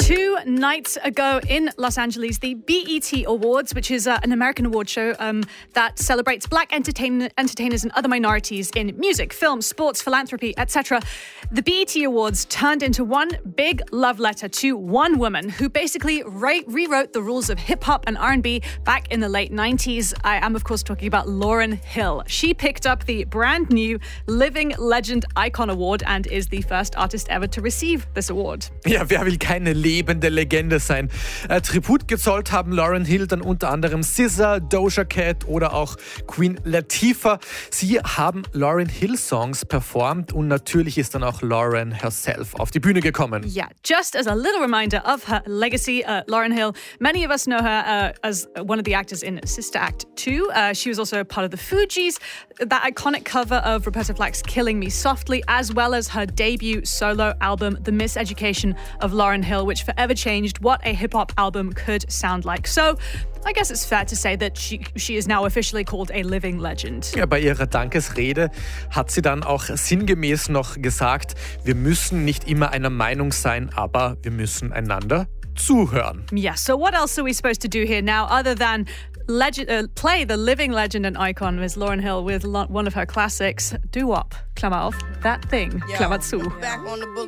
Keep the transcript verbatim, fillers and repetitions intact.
Two nights ago in Los Angeles, the B E T Awards, which is uh, an American award show um, that celebrates black entertain- entertainers and other minorities in music, film, sports, philanthropy, et cetera. The B E T Awards turned into one big love letter to one woman who basically re- rewrote the rules of hip-hop and R and B back in the late nineties. I am, of course, talking about Lauryn Hill. She picked up the brand new Living Legend Icon Award and is the first artist ever to receive this award. Ja, wer will keine lebende Legende sein? Äh, Tribut gezollt haben Lauryn Hill dann unter anderem S Z A, Doja Cat oder auch Queen Latifah. Sie haben Lauryn Hill Songs performt und natürlich ist dann auch Lauryn herself auf die Bühne gekommen. Yeah, just as a little reminder of her legacy, uh, Lauryn Hill, many of us know her uh, as one of the actors in Sister Act two. Uh, she was also part of the Fugees, that iconic cover of Roberta Flack's Killing Me Softly, as well as her debut solo album, The Miseducation of Lauryn Hill, which forever changed what a hip-hop album could sound like. So I guess it's fair to say that she, she is now officially called a living legend. Ja, bei ihrer Dankesrede hat sie dann auch sinngemäß noch gesagt, wir müssen nicht immer einer Meinung sein, aber wir müssen einander zuhören. Yeah, so what else are we supposed to do here now other than legend, uh, play the living legend and icon Miss Lauryn Hill with lo- one of her classics, Doo-Wop, Klammer auf, That Thing, Klammer zu. Back on the bullet.